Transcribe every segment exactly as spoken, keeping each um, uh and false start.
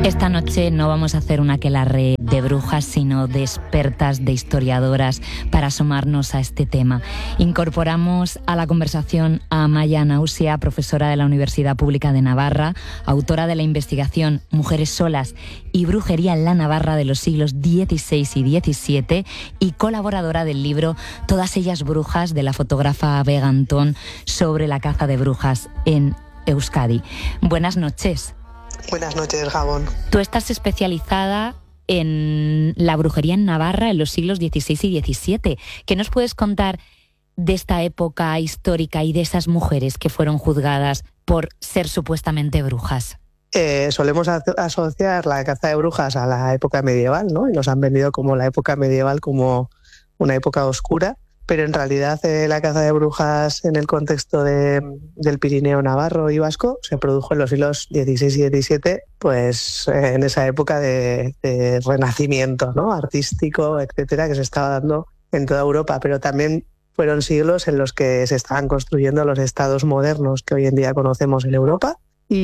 Esta noche no vamos a hacer un aquelarre de brujas, sino de expertas, de historiadoras, para asomarnos a este tema. Incorporamos a la conversación a Amaia Nausea, profesora de la Universidad Pública de Navarra, autora de la investigación Mujeres solas y brujería en la Navarra de los siglos dieciséis y diecisiete y colaboradora del libro Todas ellas brujas, de la fotógrafa Vega Antón, sobre la caza de brujas en Euskadi. Buenas noches. Buenas noches, Gabón. Tú estás especializada en la brujería en Navarra en los siglos dieciséis y diecisiete. ¿Qué nos puedes contar de esta época histórica y de esas mujeres que fueron juzgadas por ser supuestamente brujas? Eh, solemos a- asociar la caza de brujas a la época medieval, ¿no? Y nos han vendido como la época medieval como una época oscura, pero en realidad eh, la caza de brujas en el contexto de, del Pirineo navarro y vasco se produjo en los siglos dieciséis y diecisiete, pues eh, en esa época de, de renacimiento, ¿no? Artístico, etcétera, que se estaba dando en toda Europa, pero también fueron siglos en los que se estaban construyendo los estados modernos que hoy en día conocemos en Europa.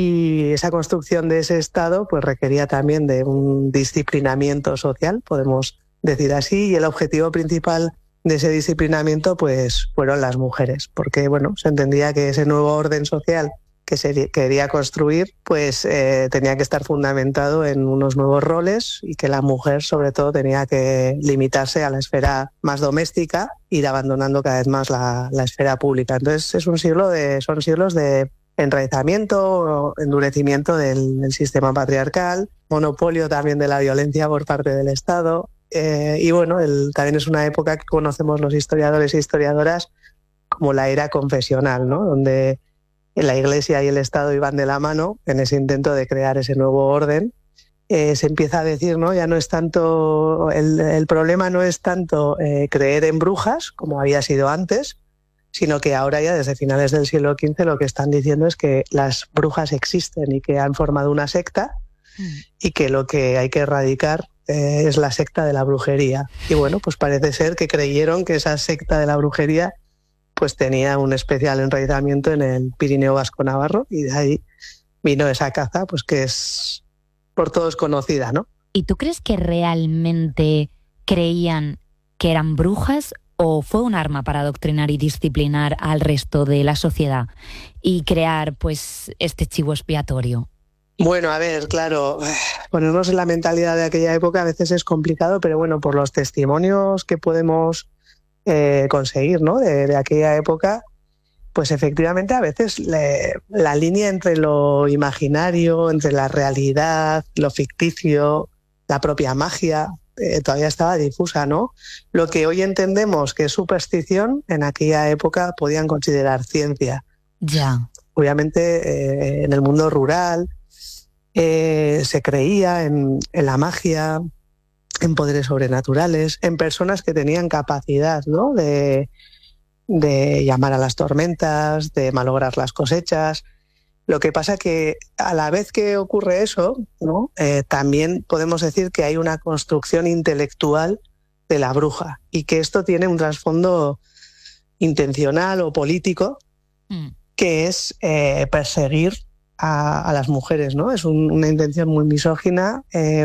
Y esa construcción de ese estado pues requería también de un disciplinamiento social, podemos decir así, y el objetivo principal de ese disciplinamiento pues fueron las mujeres, porque bueno, se entendía que ese nuevo orden social que se quería construir pues eh, tenía que estar fundamentado en unos nuevos roles y que la mujer sobre todo tenía que limitarse a la esfera más doméstica, ir abandonando cada vez más la, la esfera pública. Entonces es un siglo de, son siglos de enraizamiento, endurecimiento del, del sistema patriarcal, monopolio también de la violencia por parte del Estado. Eh, y bueno, el, también es una época que conocemos los historiadores e historiadoras como la era confesional, ¿no? Donde la Iglesia y el Estado iban de la mano en ese intento de crear ese nuevo orden. Eh, se empieza a decir, ¿no? Ya no es tanto, el, el problema no es tanto eh, creer en brujas, como había sido antes, sino que ahora ya desde finales del siglo quince lo que están diciendo es que las brujas existen y que han formado una secta mm. y que lo que hay que erradicar eh, es la secta de la brujería. Y bueno, pues parece ser que creyeron que esa secta de la brujería pues tenía un especial enraizamiento en el Pirineo vasco-navarro y de ahí vino esa caza pues que es por todos conocida, ¿no? ¿Y tú crees que realmente creían que eran brujas o fue un arma para adoctrinar y disciplinar al resto de la sociedad y crear pues este chivo expiatorio? Bueno, a ver, claro, ponernos en la mentalidad de aquella época a veces es complicado, pero bueno, por los testimonios que podemos eh, conseguir, ¿no? de, de aquella época, pues efectivamente a veces le, la línea entre lo imaginario, entre la realidad, lo ficticio, la propia magia, eh, todavía estaba difusa, ¿no? Lo que hoy entendemos que es superstición, en aquella época podían considerar ciencia. Ya. Obviamente eh, en el mundo rural eh, se creía en, en la magia, en poderes sobrenaturales, en personas que tenían capacidad, ¿no? de, de llamar a las tormentas, de malograr las cosechas. Lo que pasa que a la vez que ocurre eso, ¿no? eh, también podemos decir que hay una construcción intelectual de la bruja y que esto tiene un trasfondo intencional o político mm. que es eh, perseguir a, a las mujeres, ¿no? Es un, una intención muy misógina eh,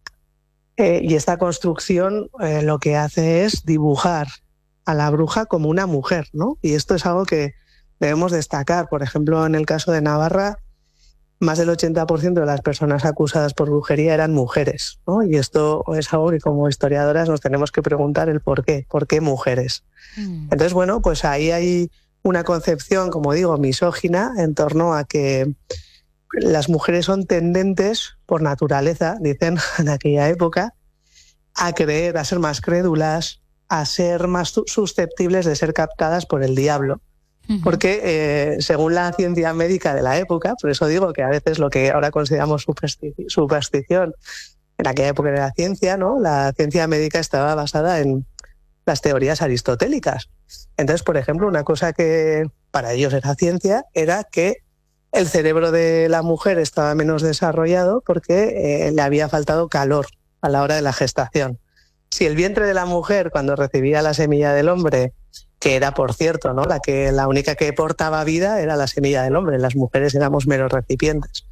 eh, y esta construcción eh, lo que hace es dibujar a la bruja como una mujer, ¿no? Y esto es algo que debemos destacar. Por ejemplo, en el caso de Navarra, más del ochenta por ciento de las personas acusadas por brujería eran mujeres, ¿no? Y esto es algo que como historiadoras nos tenemos que preguntar el por qué, ¿por qué mujeres? Mm. Entonces, bueno, pues ahí hay una concepción, como digo, misógina en torno a que las mujeres son tendentes por naturaleza, dicen en aquella época, a creer, a ser más crédulas, a ser más susceptibles de ser captadas por el diablo. Porque eh, según la ciencia médica de la época, por eso digo que a veces lo que ahora consideramos supersti- superstición, en aquella época era la ciencia, ¿no? La ciencia médica estaba basada en las teorías aristotélicas. Entonces, por ejemplo, una cosa que para ellos era ciencia era que el cerebro de la mujer estaba menos desarrollado porque eh, le había faltado calor a la hora de la gestación. Si el vientre de la mujer, cuando recibía la semilla del hombre, que era, por cierto, ¿no? la, que, la única que portaba vida era la semilla del hombre, las mujeres éramos meros recipientes.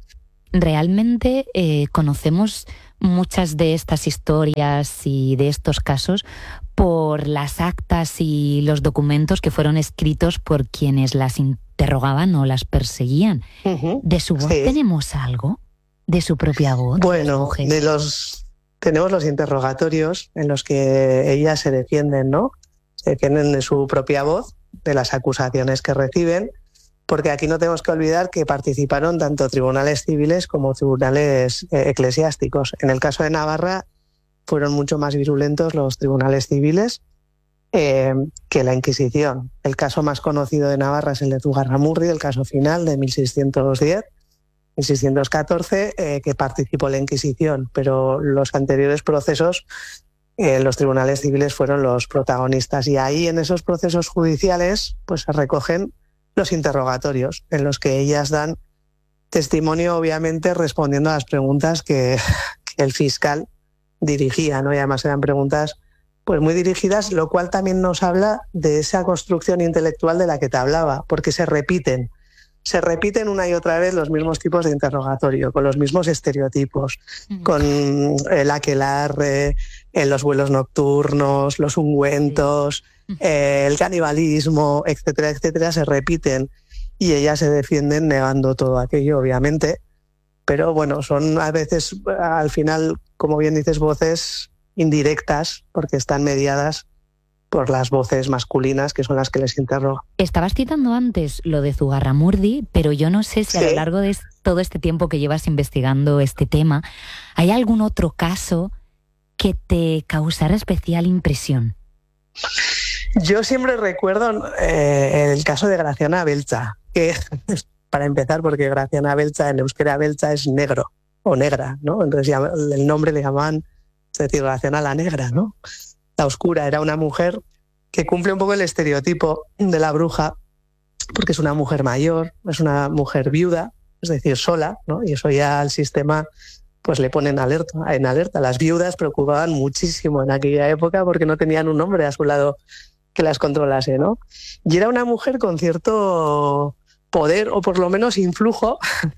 realmente eh, conocemos muchas de estas historias y de estos casos por las actas y los documentos que fueron escritos por quienes las interrogaban o las perseguían. Uh-huh. ¿De su voz sí. tenemos algo? ¿De su propia voz? Bueno, de los tenemos los interrogatorios en los que ellas se defienden, ¿no? Se defienden de su propia voz, de las acusaciones que reciben, porque aquí no tenemos que olvidar que participaron tanto tribunales civiles como tribunales eh, eclesiásticos. En el caso de Navarra fueron mucho más virulentos los tribunales civiles eh, que la Inquisición. El caso más conocido de Navarra es el de Zugarramurdi, el caso final de mil seiscientos diez, mil seiscientos catorce, eh, que participó la Inquisición, pero los anteriores procesos, eh, los tribunales civiles fueron los protagonistas. Y ahí, en esos procesos judiciales, pues se recogen los interrogatorios, en los que ellas dan testimonio, obviamente, respondiendo a las preguntas que, que el fiscal dirigía, ¿no? Y además eran preguntas pues muy dirigidas, lo cual también nos habla de esa construcción intelectual de la que te hablaba, porque se repiten. Se repiten una y otra vez los mismos tipos de interrogatorio, con los mismos estereotipos, uh-huh. con el aquelarre, en los vuelos nocturnos, los ungüentos, uh-huh. eh, el canibalismo, etcétera, etcétera, se repiten y ellas se defienden negando todo aquello, obviamente. Pero bueno, son a veces, al final, como bien dices, voces indirectas, porque están mediadas por las voces masculinas, que son las que les interrogan. Estabas citando antes lo de Zugarramurdi, pero yo no sé si ¿Sí? a lo largo de todo este tiempo que llevas investigando este tema, ¿hay algún otro caso que te causara especial impresión? Yo siempre recuerdo eh, el caso de Graciana Beltza, que, para empezar, porque Graciana Beltza, en euskera Beltza es negro, o negra, ¿no? Entonces ya el nombre le llamaban, es decir, Graciana la negra, ¿no? La oscura. Era una mujer que cumple un poco el estereotipo de la bruja, porque es una mujer mayor, es una mujer viuda, es decir, sola, ¿no? Y eso ya al sistema pues le pone en alerta, en alerta. Las viudas preocupaban muchísimo en aquella época porque no tenían un hombre a su lado que las controlase, ¿no? Y era una mujer con cierto poder, o por lo menos influjo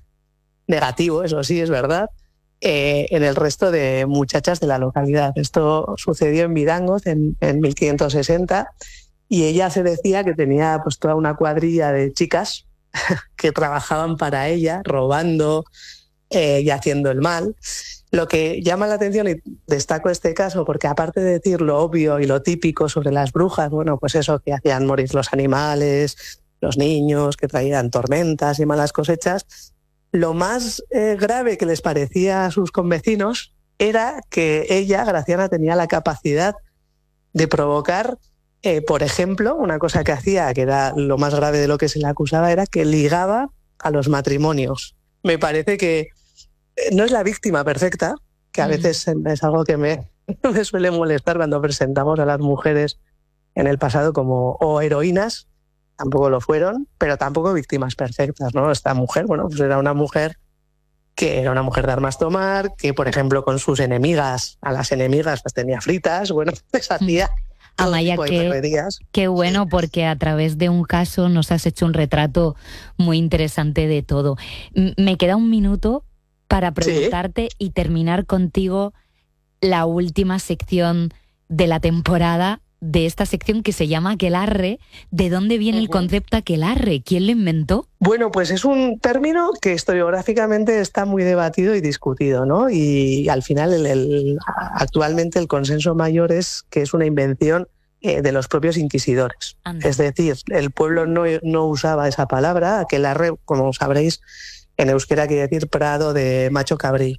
negativo, eso sí, es verdad, eh, en el resto de muchachas de la localidad. Esto sucedió en Vidangoz en, en mil quinientos sesenta y ella se decía que tenía pues toda una cuadrilla de chicas que trabajaban para ella, robando eh, y haciendo el mal. Lo que llama la atención, y destaco este caso, porque aparte de decir lo obvio y lo típico sobre las brujas, bueno, pues eso, que hacían morir los animales, los niños, que traían tormentas y malas cosechas, lo más eh, grave que les parecía a sus convecinos era que ella, Graciana, tenía la capacidad de provocar, eh, por ejemplo, una cosa que hacía, que era lo más grave de lo que se le acusaba, era que ligaba a los matrimonios. Me parece que no es la víctima perfecta, que a veces es algo que me, me suele molestar cuando presentamos a las mujeres en el pasado como o heroínas, tampoco lo fueron, pero tampoco víctimas perfectas, ¿no? Esta mujer, bueno, pues era una mujer que era una mujer de armas tomar, que por ejemplo con sus enemigas, a las enemigas las tenía fritas, bueno, les hacía todo Amaya, tipo de qué, perrerías. Qué bueno, porque a través de un caso nos has hecho un retrato muy interesante de todo. M- me queda un minuto para preguntarte ¿Sí? y terminar contigo la última sección de la temporada, de esta sección que se llama aquelarre. ¿De dónde viene uh-huh. el concepto aquelarre? ¿Quién lo inventó? Bueno, pues es un término que historiográficamente está muy debatido y discutido, ¿no? Y al final, el, el, actualmente el consenso mayor es que es una invención eh, de los propios inquisidores. Anda. Es decir, el pueblo no, no usaba esa palabra. Aquelarre, como sabréis, en euskera quiere decir prado de macho cabrí.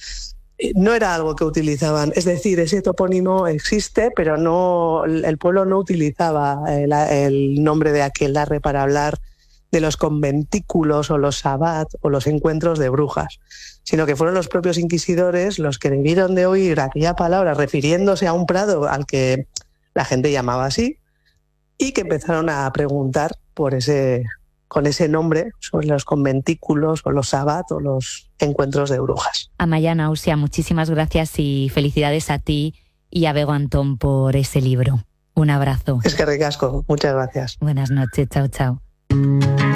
No era algo que utilizaban, es decir, ese topónimo existe, pero no, el pueblo no utilizaba el, el nombre de aquelarre para hablar de los conventículos o los sabbat o los encuentros de brujas, sino que fueron los propios inquisidores los que debieron de oír aquella palabra refiriéndose a un prado al que la gente llamaba así y que empezaron a preguntar por ese... con ese nombre sobre los conventículos o los sabbat o los encuentros de brujas. Amaia Nausea, muchísimas gracias y felicidades a ti y a Bego Antón por ese libro. Un abrazo. Es que ricasco, muchas gracias. Buenas noches, chao, chao.